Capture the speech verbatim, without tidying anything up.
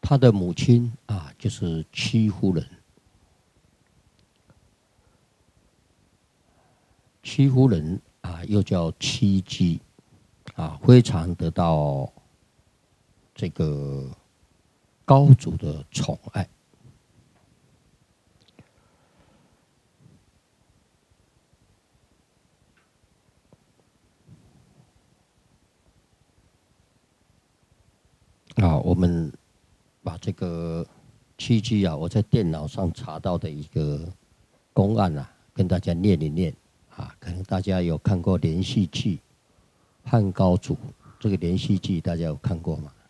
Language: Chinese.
他的母亲啊，就是戚夫人。戚夫人啊，又叫戚姬啊，非常得到这个高祖的宠爱。啊，我们把这个戚姬啊，我在电脑上查到的一个公案啊，跟大家念一念啊。可能大家有看过连续剧《汉高祖》，这个连续剧大家有看过吗？